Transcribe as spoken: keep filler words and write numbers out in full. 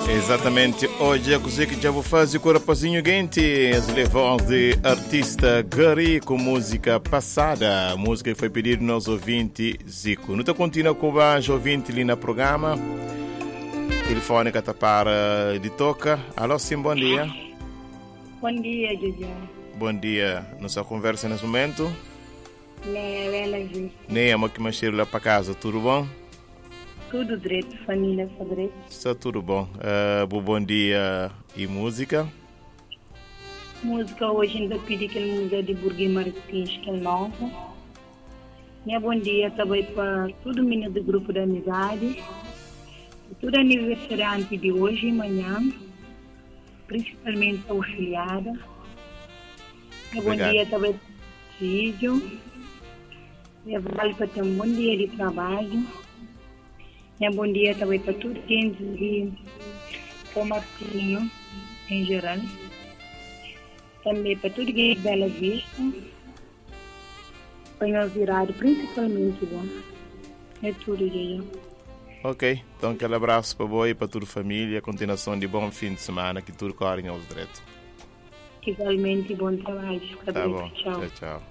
Exatamente, hoje é coisa que já vou fazer com o rapazinho quente, as levões de artista Gary com música passada, música que foi pedida nos ouvintes Zico. Não está continua com o ouvinte ali no programa, telefone que está para de toca. Alô, sim, bom dia. Bom dia, Júlia. Bom dia, nossa conversa nesse momento. Nem ela Nem amo que mais lá para casa, tudo bom? Tudo direito, família, está direito. Está tudo bom. Uh, bom dia e música? Música hoje ainda pedi que ele museu de Burguês Martins, que é novo. Minha bom dia também para todo mundo do grupo da amizade. Todo aniversariante de hoje e amanhã, principalmente a auxiliada. Minha bom dia também para o vídeo. Minha vale para ter um bom dia de trabalho. Minha bom dia também para tudo quem vive com o Martinho em geral. Também para tudo quem de Bela Vista. Para nós virado principalmente, bom. É tudo, dia. Ok, então aquele abraço para você e para toda a família. Continuação de bom fim de semana, que tudo corre aos direitos. Igualmente, bom trabalho. Tá bom, tchau, tchau.